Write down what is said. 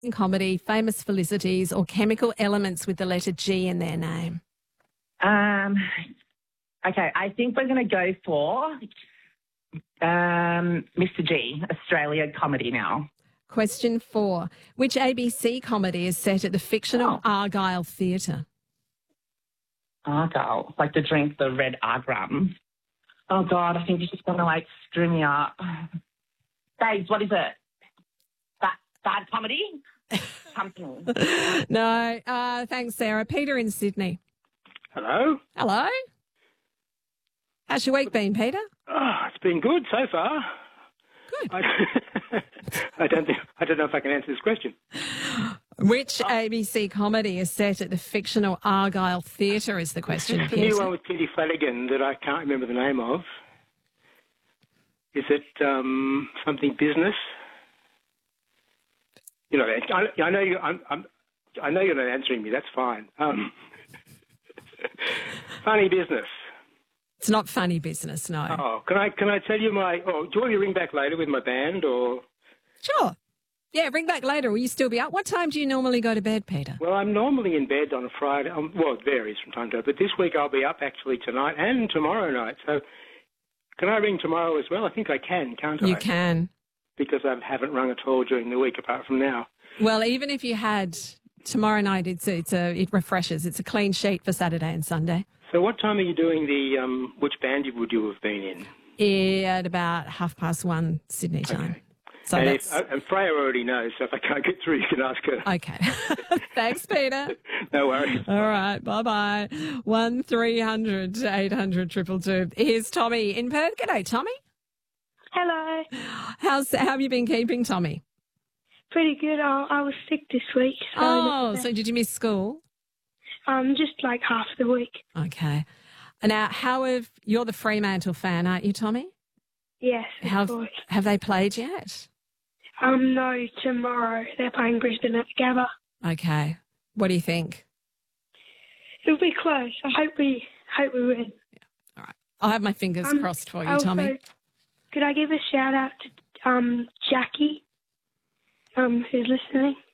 comedy, famous felicities, or chemical elements with the letter G in their name? Okay, I think we're going to go for Mr. G, Australia comedy now. Question 4. Which ABC comedy is set at the fictional Argyle Theatre? Argyle, like to drink the red Argram. Oh, God, I think this is going to, screw me up. Babes, what is it? Bad comedy? Company. No, thanks, Sarah. Peter in Sydney. Hello? Hello. How's your week been, Peter? Oh, it's been good so far. Good. I don't know if I can answer this question. Which ABC comedy is set at the fictional Argyle Theatre is the question, It's the new Peter. one with Kitty Flanagan that I can't remember the name of. Is it something business? You know, I know you. I know you're not answering me. That's fine. Funny business. It's not funny business, no. Oh, can I tell you my? Oh, do you want me to ring back later with my band or? Sure. Yeah, ring back later. Will you still be up? What time do you normally go to bed, Peter? Well, I'm normally in bed on a Friday. Well, it varies from time to time, but this week I'll be up actually tonight and tomorrow night. So can I ring tomorrow as well? I think I can, can't I? You can. Because I haven't rung at all during the week apart from now. Well, even if you had tomorrow night, it refreshes. It's a clean sheet for Saturday and Sunday. So what time are you doing the, which band would you have been in? At about 1:30 Sydney time. Okay. So and Freya already knows, so if I can't get through, you can ask her. Okay. Thanks, Peter. No worries. All right. Bye-bye. 1300 800 222. Here's Tommy in Perth. G'day, Tommy. Hello. How have you been keeping, Tommy? Pretty good. I was sick this week. So did you miss school? Just like half the week. Okay. Now, you're the Fremantle fan, aren't you, Tommy? Yes, of course. Have they played yet? No, tomorrow. They're playing Brisbane at the Gabba. Okay. What do you think? It'll be close. I hope we win. All right. I'll have my fingers crossed for you, Tommy. Could I give a shout out to Jackie, who's listening?